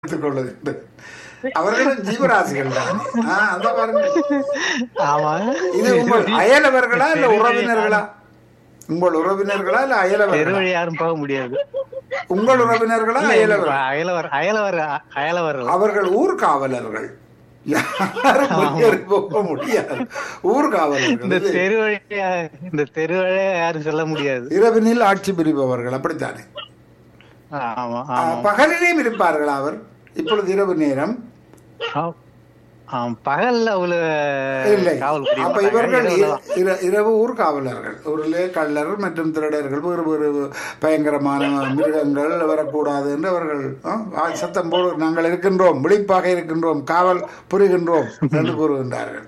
எடுத்துக்கொள்ளுகின்ற அவர்களும் ஜீவராசிகள் தானே. அதான் பாருங்க. ஆமா. இது உங்கள் அயலவர்களா இல்ல உறவினர்களா? உங்கள் உறவினர்களா இல்ல அயலவர்களா? தெருவழி யாரும் போக முடியாது. உங்கள் உறவினர்களா அயலவர்? அயலவர் அவர்கள் ஊர்காவலர்கள். யாரும் வெளியேறி போக முடியாது. ஊர்காவலர்கள். இந்த தெருவழியா யாரும் சொல்ல முடியாது. இரவினில் ஆட்சி புரிபவர்கள் அப்படித்தானே? ஆமா. பகலிலேயும் இருப்பார்கள் அவர். இப்பொழுது இரவு நேரம் பகல்ல இல்லை. அப்ப இவர்கள் இரவு ஊர்காவலர்கள். ஊரிலே கள்ளர் மற்றும் திருடர்கள் வேறு வேறு பயங்கரமான மிருகங்கள் வரக்கூடாது என்று அவர்கள் சத்தம் போடு நாங்கள் இருக்கின்றோம், விழிப்பாக இருக்கின்றோம், காவல் புரிகின்றோம் என்று கூறுகின்றார்கள்.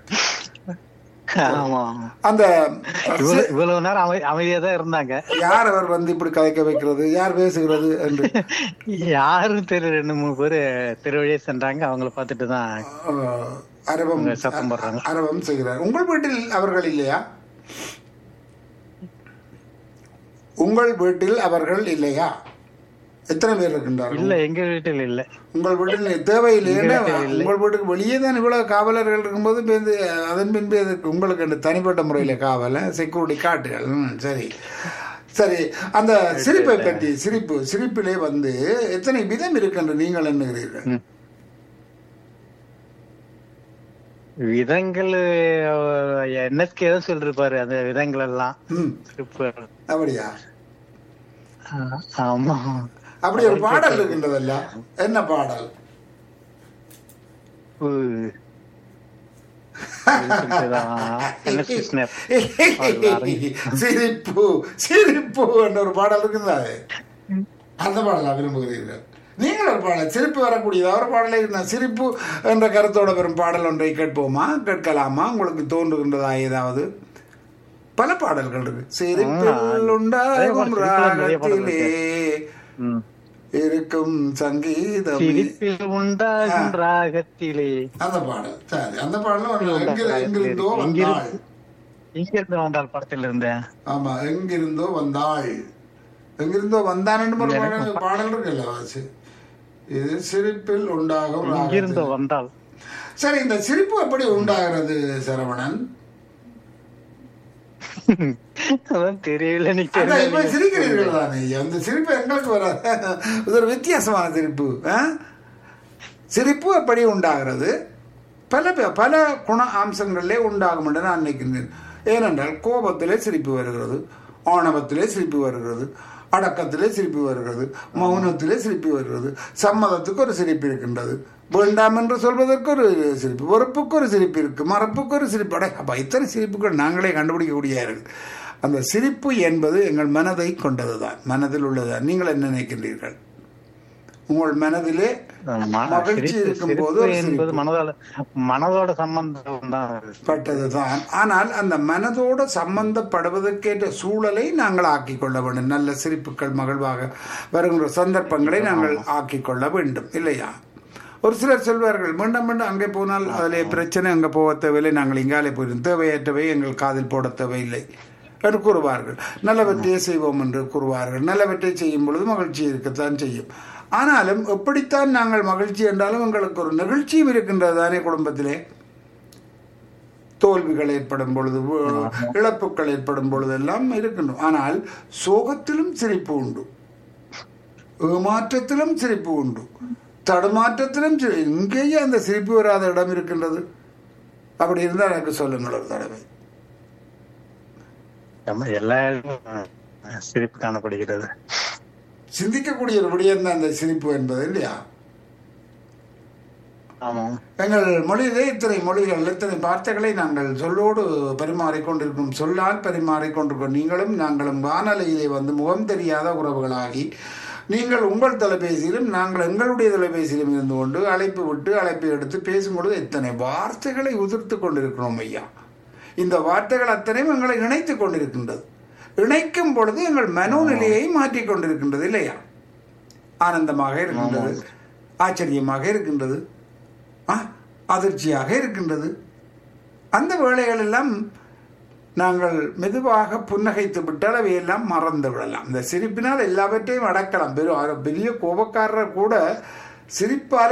அந்த இவ்வளவு நேரம் அமைதியா தான் இருந்தாங்க. யார் அவர் வந்து இப்படி கதைக்க வைக்கிறது, யார் பேசுகிறது என்று யாரும் தெரியல. 2-3 பேரு தெருவழியே சென்றாங்க. அவங்கள பார்த்துட்டு தான் அரவம் சத்தம் போடுறாங்க, அரவம் செய்கிறார். உங்கள் வீட்டில் அவர்கள் இல்லையா? உங்கள் வீட்டில் அவர்கள் இல்லையா? எத்தனை பேர் இருக்கின்றார்கள்? இல்ல, எங்க வீட்டில் இல்ல. உங்கள் வீட்டில் தேவையில்லை. உங்கள் வீட்டுக்கு வெளியே தான் இவ்வளவு காவலர்கள் இருக்கும்போது அதன் பின்பு உங்களுக்கு தனிப்பட்ட முறையில காவல செக்யூரிட்டி காட்டுகள். சரி சரி. அந்த சிரிப்பை பற்றி, சிரிப்பிலே வந்து எத்தனை விதம் இருக்கின்ற நீங்கள் எண்ணுகிறீர்கள்? விதங்கள் என்எஸ்கே தான் சொல்லிருப்பாரு அந்த விதங்கள் எல்லாம். அப்படியா? ஆமா. அப்படி ஒரு பாடல் இருக்கின்றதல்ல, என்ன பாடல்? சிரிப்பு சிரிப்பு என்ற ஒரு பாடல் இருக்குதா? அந்த பாடலா விரும்புகிறீர்கள் நீங்கள்? ஒரு பாடல் சிரிப்பு வரக்கூடியதா ஒரு பாடலை சிரிப்பு என்ற கருத்தோட வரும் பாடல் ஒன்றை கேட்போமா, கேட்கலாமா? உங்களுக்கு தோன்றுகின்றதா ஏதாவது? பல பாடல்கள் இருக்கு. சிரிப்பில் உண்டாகும் ராகத்திலே இருக்கும் சங்கீதம், சிரிப்பில் உண்டாகும் ராகத்திலே அந்த பாடல். சரி, அந்த பாடலும் எங்கிருந்தோ வந்தாள். எங்கிருந்து வந்தாள் படத்தில் இருந்தேன். ஆமா, எங்கிருந்தோ வந்தாள், எங்கிருந்தோ வந்தான் பாடல் இருக்குல்ல வாசி. இது சிரிப்பில் உண்டாகும் எங்கிருந்தோ வந்தாள். சரி, இந்த சிரிப்பு எப்படி உண்டாகிறது சரவணன்? தெரியல. சிரிக்கிறீர்கள் தானே, அந்த சிரிப்பு எங்களுக்கு வராது. இது ஒரு வித்தியாசமான சிரிப்பு. சிரிப்பு எப்படி உண்டாகிறது? பல குண அம்சங்களிலே உண்டாகும் என்று நான் நினைக்கின்றேன். ஏனென்றால் கோபத்திலே சிரிப்பு வருகிறது, ஆணவத்திலே சிரிப்பு வருகிறது, அடக்கத்திலே சிரிப்பு வருகிறது, மௌனத்திலே சிரிப்பு வருகிறது, சம்மதத்துக்கு ஒரு சிரிப்பு இருக்கின்றது, வேண்டாம் என்று சொல்வதற்கு ஒரு சிரிப்பு, வெறுப்புக்கு ஒரு சிரிப்பு இருக்கு, மறப்புக்கு ஒரு சிரிப்பு. அப்ப இத்தனை சிரிப்புகள் நாங்களே கண்டுபிடிக்கக்கூடிய இருக்கு. அந்த சிரிப்பு என்பது எங்கள் மனதை கொண்டதுதான், மனதில் உள்ளதுதான். நீங்கள் என்ன நினைக்கின்றீர்கள்? உங்கள் மனதிலே மகிழ்ச்சி இருக்கும் போது மனதோட சம்பந்தம் பட்டதுதான். ஆனால் அந்த மனதோட சம்பந்தப்படுவதற்கேற்ற சூழலை நாங்கள் ஆக்கிக் கொள்ள வேண்டும். நல்ல சிரிப்புகள் மகிழ்வாக வருகின்ற சந்தர்ப்பங்களை நாங்கள் ஆக்கிக் கொள்ள வேண்டும், இல்லையா? ஒரு சிலர் சொல்வார்கள், மீண்டும் மீண்டும் அங்கே போனால் அதிலே பிரச்சனை, அங்கே போக தேவையில்லை, நாங்கள் இங்காலே போயிடும், தேவையற்றவை எங்கள் காதில் போட தேவையில்லை என்று கூறுவார்கள். நல்லவற்றையே செய்வோம் என்று கூறுவார்கள். நல்லவற்றை செய்யும் பொழுது மகிழ்ச்சி இருக்கத்தான் செய்யும். ஆனாலும் எப்படித்தான் நாங்கள் மகிழ்ச்சி என்றாலும் எங்களுக்கு ஒரு நிகழ்ச்சியும் இருக்கின்றது தானே குடும்பத்திலே. தோல்விகள் ஏற்படும் பொழுது, இழப்புகள் ஏற்படும் பொழுது எல்லாம் இருக்கின்றோம். ஆனால் சோகத்திலும் சிரிப்பு உண்டு, ஏமாற்றத்திலும் சிரிப்பு உண்டு, தடுமாற்றத்திலும் இங்கேயே அந்த சிரிப்பு வராத இடம் இருக்கின்றது. அப்படி இருந்தால் எனக்கு சொல்லுங்கள் ஒரு தடவை. எல்லா சிரிப்பு காணப்படுகிறது. சிந்திக்கக்கூடிய ஒரு விடயம் தான் அந்த சிரிப்பு என்பது, இல்லையா? எங்கள் மொழியிலே இத்தனை மொழிகள், இத்தனை வார்த்தைகளை நாங்கள் சொல்லோடு பரிமாறிக்கொண்டிருக்கும், சொல்லால் பரிமாறிக்கொண்டிருக்கோம். நீங்களும் நாங்களும் வானொலியிலே வந்து முகம் தெரியாத உறவுகளாகி, நீங்கள் உங்கள் தொலைபேசியிலும் நாங்கள் எங்களுடைய தொலைபேசியிலும் இருந்து கொண்டு அழைப்பு விட்டு அழைப்பை எடுத்து பேசும்பொழுது எத்தனை வார்த்தைகளை உதிர்த்து கொண்டிருக்கிறோம் ஐயா. இந்த வார்த்தைகள் அத்தனையும் எங்களை இணைத்துக் கொண்டிருக்கின்றது. இணைக்கும் பொழுது எங்கள் மனோநிலையை மாற்றிக் கொண்டிருக்கின்றது, இல்லையா? ஆனந்தமாக இருக்கின்றது, ஆச்சரியமாக இருக்கின்றது, அதிர்ச்சியாக இருக்கின்றது. அந்த வேளைகள் எல்லாம் நாங்கள் மெதுவாக புன்னகைத்து விட்டால் அவையெல்லாம் மறந்து விடலாம். இந்த சிரிப்பினால் எல்லாவற்றையும் அடக்கலாம். பெரிய கோபக்காரர் கூட சிரிப்பால்